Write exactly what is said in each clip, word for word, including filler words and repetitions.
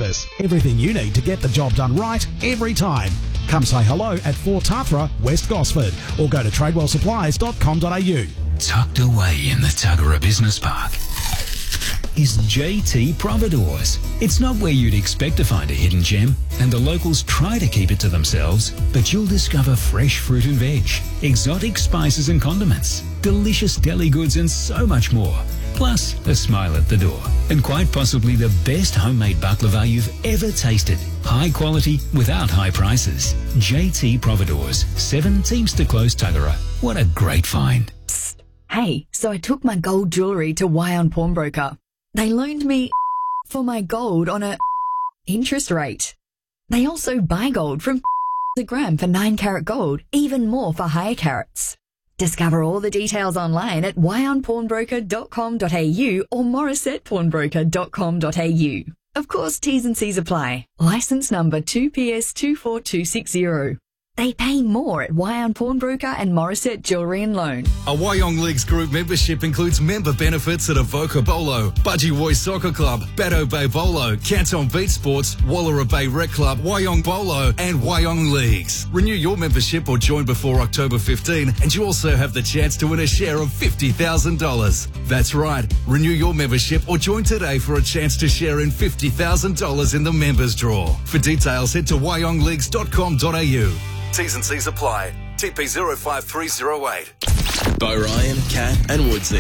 service. Everything you need to get the job done right every time. Come say hello at Fort Tathra, West Gosford, or go to tradewell supplies dot com dot a u. Tucked away in the Tuggerah Business Park is J T Providores. It's not where you'd expect to find a hidden gem, and the locals try to keep it to themselves, but you'll discover fresh fruit and veg, exotic spices and condiments, delicious deli goods and so much more. Plus, a smile at the door, and quite possibly the best homemade baklava you've ever tasted. High quality without high prices. J T Providores, seven Teamster Close, Tuggerah. What a great find. Psst. Hey, so I took my gold jewellery to Wyon Pawnbroker. They loaned me for my gold on a interest rate. They also buy gold from a gram for nine carat gold, even more for higher carats. Discover all the details online at wyon pawnbroker dot com dot a u or morissette pawnbroker dot com dot a u. Of course, T's and C's apply. Licence number two P S two four two six zero. They pay more at Wyon Pawnbroker and Morissette Jewellery and Loan. A Wyong Leagues Group membership includes member benefits at Avoca Bolo, Budgie Boy Soccer Club, Bateau Bay Bolo, Canton Beach Sports, Wallara Bay Rec Club, Wyong Bolo and Wyong Leagues. Renew your membership or join before October fifteenth, and you also have the chance to win a share of fifty thousand dollars. That's right. Renew your membership or join today for a chance to share in fifty thousand dollars in the members draw. For details, head to wyong leagues dot com dot a u. T's and C's apply. T P zero five three zero eight. By Ryan, Kat and Woodsy.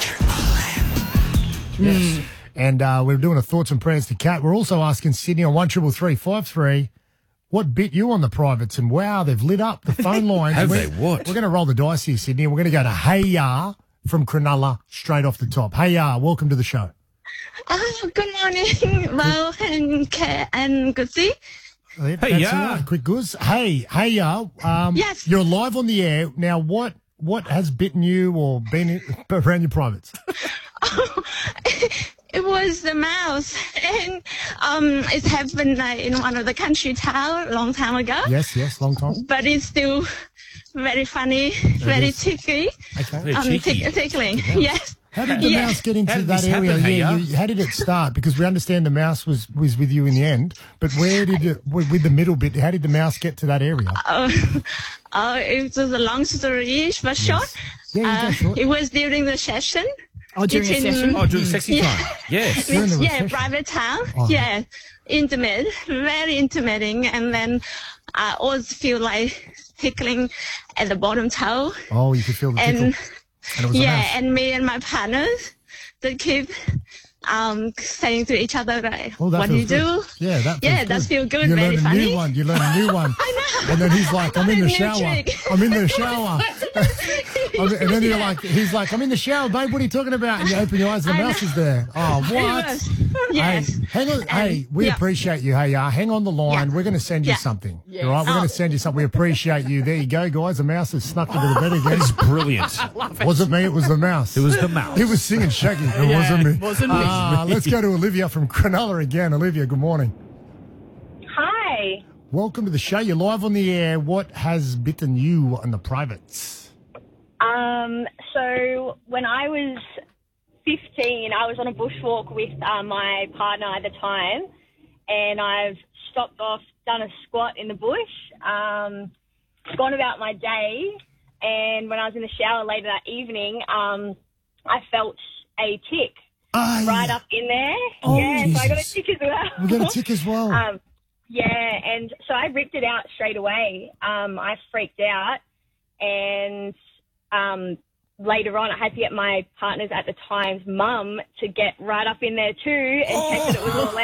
Yes. And uh, we're doing a thoughts and prayers to Kat. We're also asking Sydney on one triple three five three what bit you on the privates, and wow, they've lit up the phone lines. Have we're, they? What? We're going to roll the dice here, Sydney, and we're going to go to Hey Ya from Cronulla straight off the top. Hey Ya, welcome to the show. Oh, good morning, Mo and Kat and Goodsy. Hey, Hey, that's Ya. all right. Quick goose. Hey, hey, Ya. Um, Yes. You're live on the air. Now, what what has bitten you or been in, around your privates? Oh, it was the mouse, and um, it happened uh, in one of the country town a long time ago. Yes, yes, long time. But it's still very funny, very is. tickly, Okay. Very um, cheeky. tick- tickling. Yes. How did the Yeah. mouse get into How did that this area? happen, hey, yeah, Ya? you, how did it start? Because we understand the mouse was, was with you in the end, but where did it, with with the middle bit, how did the mouse get to that area? Uh, uh, it was a long story, but short. Yeah, you go Uh, short. it was during the session. Oh, during a It's in- session? Oh, during sexy Yeah. time. Yes. During the yeah, recession. private town. Oh. Yeah, intimate, very intimating, and then I always feel like tickling at the bottom toe, Oh, you could feel the tickle. and And it was a yeah, mouse. and me and my partners, they keep um saying to each other, like, Oh, that "What do you feels do?" good. Yeah, that Yeah, feels that feel good, You very learn a funny. new one. You learn a new one. I know. And then he's like, I'm in the New shower. trick. I'm in the shower. I'm- and then you're like, he's like, I'm in the shower, babe. What are you talking about? And you open your eyes, the I mouse know. is there. Oh, what? Yes. Yes. Hey, hang on. Hey, we yeah. appreciate you. Hey, uh, hang on the line. Yeah. We're going to send you Yeah. something. Yes. All right, we're Oh. going to send you something. We appreciate you. There you go, guys. The mouse has snuck into the bed again. It's brilliant. Wasn't me. It was the mouse. It was the mouse. He was singing Shaggy. It Yeah, wasn't me. wasn't me. Uh, let's go to Olivia from Cronulla again. Olivia, good morning. Hi. Welcome to the show. You're live on the air. What has bitten you on the privates? Um, so when I was fifteen, I was on a bushwalk with uh, my partner at the time, and I've stopped off, done a squat in the bush, um, gone about my day, and when I was in the shower later that evening, um, I felt a tick Oh, right yeah. up in there. Oh, yeah, so I got a Jesus. tick as well. We got a tick as well. Um, yeah, and so I ripped it out straight away. Um, I freaked out, and um, later on, I had to get my partner's at the time's mum to get right up in there too and check that it was all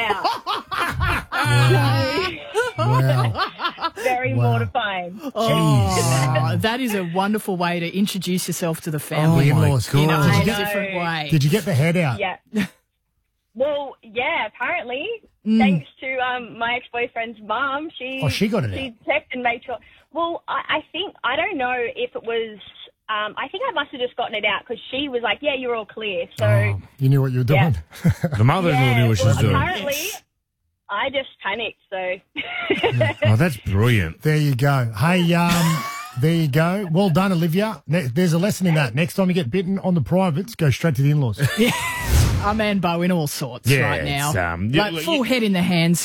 out. Wow. Very Wow. mortifying. Oh, that is a wonderful way to introduce yourself to the Oh, family in-laws. in a God. whole Did you get- different way. Did you get the head out? Yeah. Well, yeah, apparently, Mm. thanks to um, my ex-boyfriend's mum, she Oh, she got it she out. checked and made sure. Well, I, I think, I don't know if it was, um, I think I must have just gotten it out because she was like, yeah, you're all clear. So, Oh, you knew what you were Yeah. doing. The mother-in-law yeah, knew what she was well, doing. apparently, I just panicked, so. Oh, that's brilliant. There you go. Hey, um, there you go. Well done, Olivia. Ne- There's a lesson in that. Next time you get bitten on the privates, go straight to the in-laws. Our man Bo in all sorts Yeah, right now. it's, um, like you- full head in the hands.